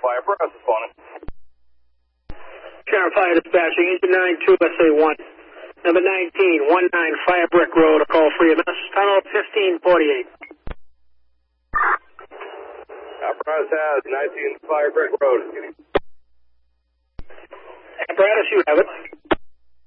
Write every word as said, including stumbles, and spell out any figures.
Fire, apparatus responding. Sharon Fire dispatching, engine nine two S A one. Number nineteen, one nine Fire Brick Road, a call for you. Tunnel fifteen forty-eight. Apparatus has nineteen Fire Brick Road. Apparatus, you have it.